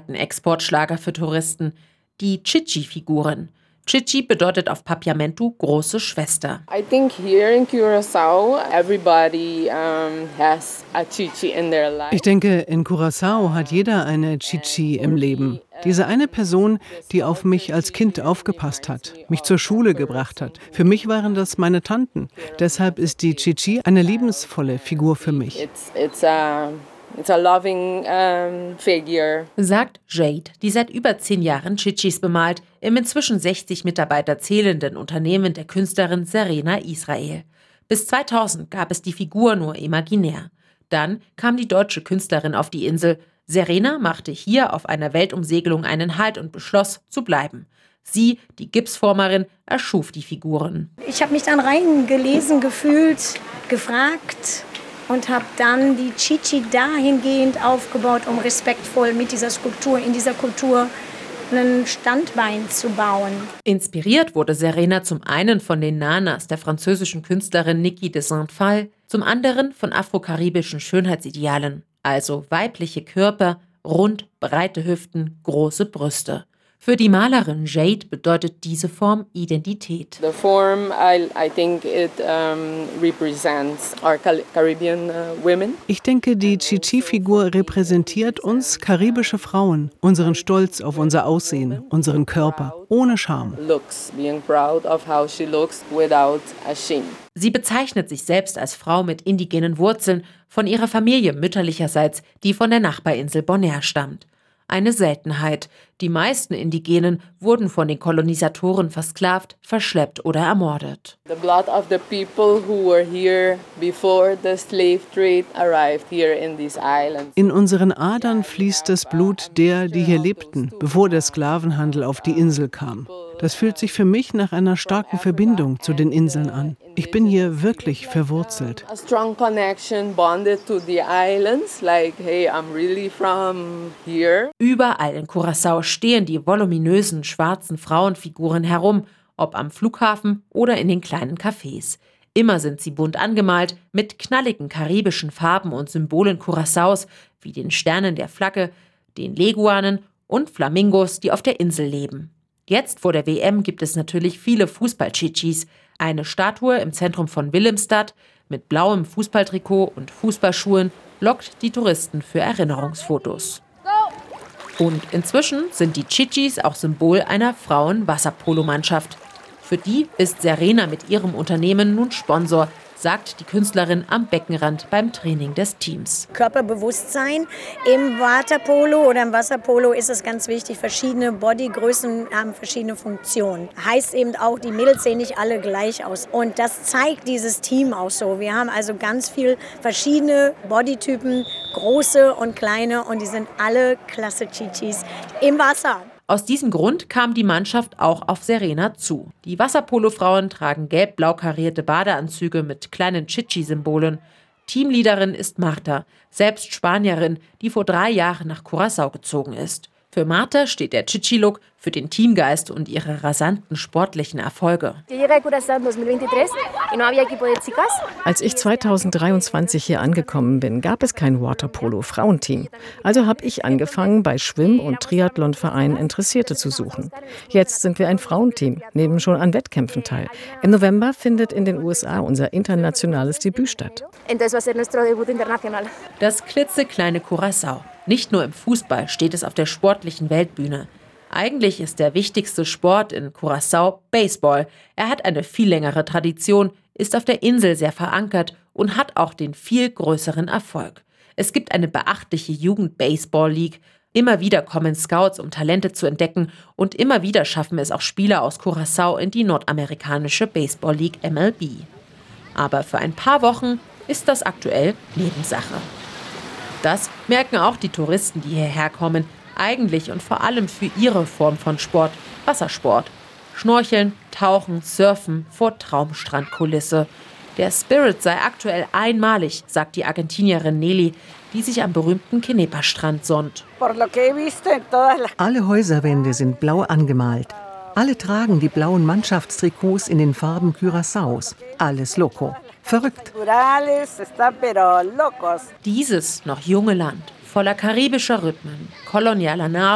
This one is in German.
angesagten Exportschlager für Touristen, die Chichi-Figuren. Chichi bedeutet auf Papiamentu große Schwester. I think here in Curaçao everybody has a Chichi in their life. Ich denke, in Curaçao hat jeder eine Chichi im Leben. Diese eine Person, die auf mich als Kind aufgepasst hat, mich zur Schule gebracht hat. Für mich waren das meine Tanten. Deshalb ist die Chichi eine liebensvolle Figur für mich. It's a loving figure. Sagt Jade, die seit über 10 Jahren Chichis bemalt, im inzwischen 60 Mitarbeiter zählenden Unternehmen der Künstlerin Serena Israel. Bis 2000 gab es die Figur nur imaginär. Dann kam die deutsche Künstlerin auf die Insel. Serena machte hier auf einer Weltumsegelung einen Halt und beschloss, zu bleiben. Sie, die Gipsformerin, erschuf die Figuren. Ich habe mich dann reingelesen, gefühlt, gefragt und habe dann die Chichi dahingehend aufgebaut, um respektvoll mit dieser Skulptur, in dieser Kultur ein Standbein zu bauen. Inspiriert wurde Serena zum einen von den Nanas der französischen Künstlerin Niki de Saint-Phalle, zum anderen von afrokaribischen Schönheitsidealen, also weibliche Körper, rund, breite Hüften, große Brüste. Für die Malerin Jade bedeutet diese Form Identität. The form, I think it represents our Caribbean women. Ich denke, die Chichi-Figur repräsentiert uns karibische Frauen, unseren Stolz auf unser Aussehen, unseren Körper, ohne Scham. Looks, being proud of how she looks without a shame. Sie bezeichnet sich selbst als Frau mit indigenen Wurzeln, von ihrer Familie mütterlicherseits, die von der Nachbarinsel Bonaire stammt. Eine Seltenheit. Die meisten Indigenen wurden von den Kolonisatoren versklavt, verschleppt oder ermordet. The blood of the people who were here before the slave trade arrived here in these islands. In unseren Adern fließt das Blut der, die hier lebten, bevor der Sklavenhandel auf die Insel kam. Das fühlt sich für mich nach einer starken Verbindung zu den Inseln an. Ich bin hier wirklich verwurzelt. A strong connection bonded to the islands, like, hey, I'm really from here. Überall in Curaçao stehen die voluminösen schwarzen Frauenfiguren herum, ob am Flughafen oder in den kleinen Cafés. Immer sind sie bunt angemalt, mit knalligen karibischen Farben und Symbolen Curaçaos, wie den Sternen der Flagge, den Leguanen und Flamingos, die auf der Insel leben. Jetzt vor der WM gibt es natürlich viele Fußball-Chichis. Eine Statue im Zentrum von Willemstad mit blauem Fußballtrikot und Fußballschuhen lockt die Touristen für Erinnerungsfotos. Und inzwischen sind die Chichis auch Symbol einer Frauen-Wasserpolo-Mannschaft. Für die ist Serena mit ihrem Unternehmen nun Sponsor, sagt die Künstlerin am Beckenrand beim Training des Teams. Körperbewusstsein im Waterpolo oder im Wasserpolo ist es ganz wichtig. Verschiedene Bodygrößen haben verschiedene Funktionen. Heißt eben auch, die Mädels sehen nicht alle gleich aus. Und das zeigt dieses Team auch so. Wir haben also ganz viel verschiedene Bodytypen, große und kleine, und die sind alle klasse Chichis im Wasser. Aus diesem Grund kam die Mannschaft auch auf Serena zu. Die Wasserpolo-Frauen tragen gelb-blau karierte Badeanzüge mit kleinen Chichi-Symbolen. Teamleaderin ist Marta, selbst Spanierin, die vor 3 Jahren nach Curaçao gezogen ist. Für Marta steht der Chichi-Look für den Teamgeist und ihre rasanten sportlichen Erfolge. Als ich 2023 hier angekommen bin, gab es kein Waterpolo-Frauenteam. Also habe ich angefangen, bei Schwimm- und Triathlonvereinen Interessierte zu suchen. Jetzt sind wir ein Frauenteam, nehmen schon an Wettkämpfen teil. Im November findet in den USA unser internationales Debüt statt. Das klitzekleine Curaçao. Nicht nur im Fußball steht es auf der sportlichen Weltbühne. Eigentlich ist der wichtigste Sport in Curaçao Baseball. Er hat eine viel längere Tradition, ist auf der Insel sehr verankert und hat auch den viel größeren Erfolg. Es gibt eine beachtliche Jugend-Baseball-League. Immer wieder kommen Scouts, um Talente zu entdecken, und immer wieder schaffen es auch Spieler aus Curaçao in die nordamerikanische Baseball-League MLB. Aber für ein paar Wochen ist das aktuell Nebensache. Das merken auch die Touristen, die hierher kommen, eigentlich und vor allem für ihre Form von Sport, Wassersport. Schnorcheln, Tauchen, Surfen vor Traumstrandkulisse. Der Spirit sei aktuell einmalig, sagt die Argentinierin Nelly, die sich am berühmten Kenepa-Strand sonnt. Alle Häuserwände sind blau angemalt. Alle tragen die blauen Mannschaftstrikots in den Farben Curaçaos. Alles loco. Verrückt. Dieses noch junge Land, voller karibischer Rhythmen, kolonialer Narben